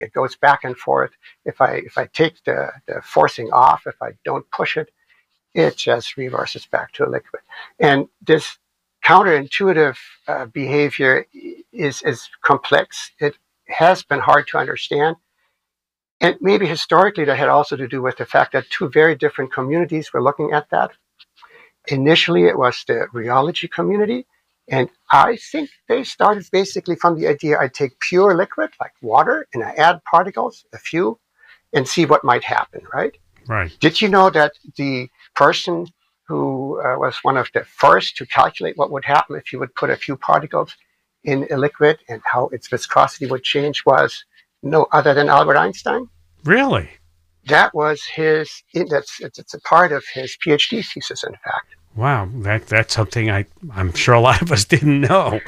It goes back and forth. If I take the forcing off, if I don't push it, it just reverses back to a liquid. And this counterintuitive behavior is complex. It has been hard to understand. And maybe historically that had also to do with the fact that two very different communities were looking at that. Initially, it was the rheology community. And I think they started basically from the idea I take pure liquid like water and I add particles, a few, and see what might happen, right? Right. Did you know that the person who was one of the first to calculate what would happen if you would put a few particles in a liquid and how its viscosity would change was no other than Albert Einstein? Really? That was it's a part of his PhD thesis, in fact. Wow, that's something I'm sure a lot of us didn't know.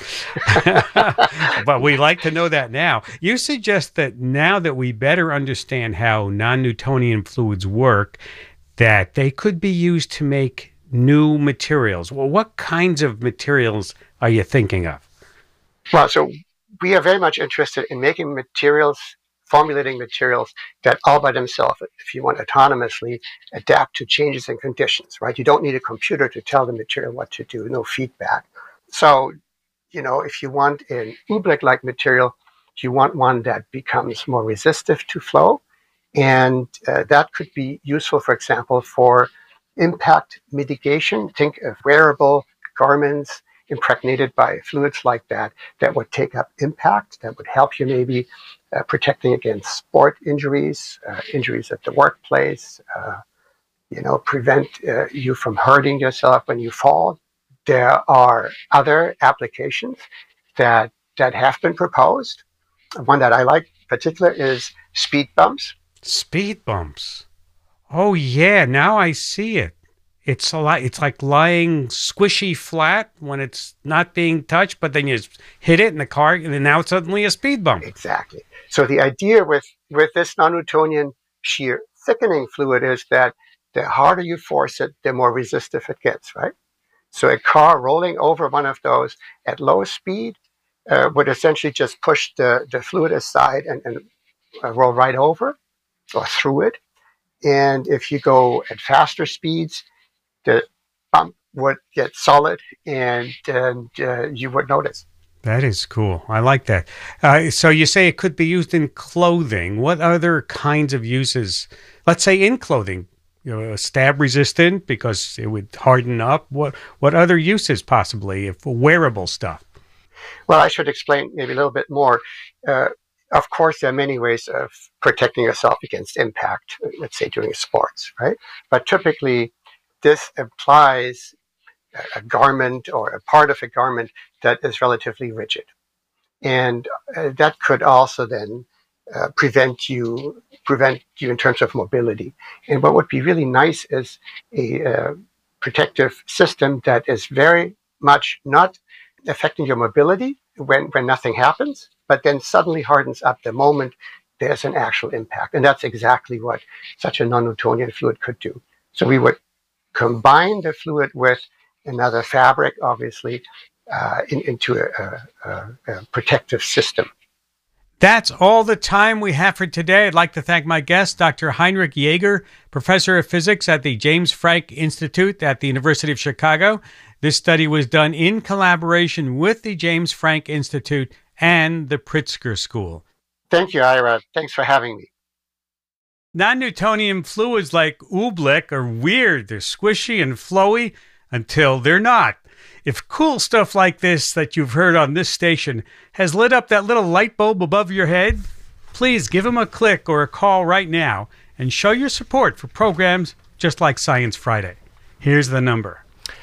But we like to know that now. You suggest that now that we better understand how non-Newtonian fluids work, that they could be used to make new materials. Well, what kinds of materials are you thinking of? Well, so we are very much interested in making materials, formulating materials that all by themselves, if you want, autonomously adapt to changes in conditions, right? You don't need a computer to tell the material what to do, no feedback. So, if you want an oobleck-like material, you want one that becomes more resistive to flow. And that could be useful, for example, for impact mitigation. Think of wearable garments impregnated by fluids like that would take up impact, that would help you maybe protecting against sport injuries, injuries at the workplace, prevent you from hurting yourself when you fall. There are other applications that have been proposed. One that I like in particular is speed bumps. Speed bumps. Oh, yeah. Now I see it. It's like lying squishy flat when it's not being touched, but then you hit it in the car, and then now it's suddenly a speed bump. Exactly. So the idea with this non-Newtonian shear thickening fluid is that the harder you force it, the more resistive it gets, right? So a car rolling over one of those at low speed would essentially just push the fluid aside and roll right over or through it. And if you go at faster speeds, the bump would get solid and you would notice. That is cool. I like that. So you say it could be used in clothing. What other kinds of uses, let's say in clothing, stab resistant because it would harden up? What other uses possibly for wearable stuff? Well, I should explain maybe a little bit more. Of course, there are many ways of protecting yourself against impact, let's say during sports, right? But typically, this implies a garment or a part of a garment that is relatively rigid. And that could also then prevent you in terms of mobility. And what would be really nice is a protective system that is very much not affecting your mobility when nothing happens, but then suddenly hardens up the moment there's an actual impact. And that's exactly what such a non-Newtonian fluid could do. So we would combine the fluid with another fabric, obviously, into a protective system. That's all the time we have for today. I'd like to thank my guest, Dr. Heinrich Jaeger, professor of physics at the James Franck Institute at the University of Chicago. This study was done in collaboration with the James Franck Institute and the Pritzker School. Thank you, Ira. Thanks for having me. Non-Newtonian fluids like oobleck are weird. They're squishy and flowy until they're not. If cool stuff like this that you've heard on this station has lit up that little light bulb above your head, please give them a click or a call right now and show your support for programs just like Science Friday. Here's the number.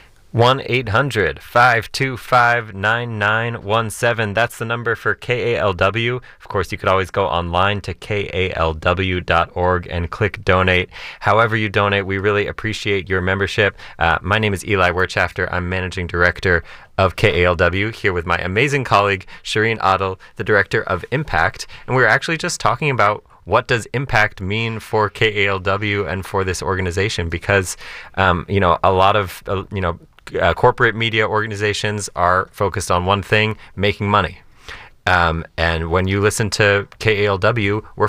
1-800-525-9917. That's the number for KALW. Of course, you could always go online to kalw.org and click donate. However you donate, we really appreciate your membership. My name is Eli Wirtschafter. I'm managing director of KALW, here with my amazing colleague, Shireen Adel, the director of Impact. And we're actually just talking about what does impact mean for KALW and for this organization? Because, a lot of, corporate media organizations are focused on one thing, making money. And when you listen to KALW, we're